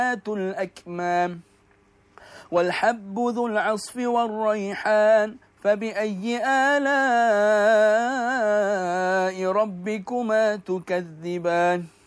الأكمام والحب ذو العصف والريحان فبأي آلاء ربكما تكذبان